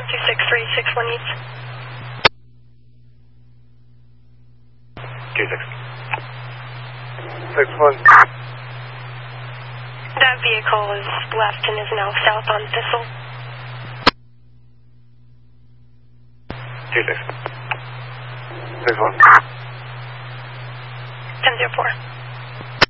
26361 East. 61. That vehicle is left and is now south on Thistle. 61. 10-04.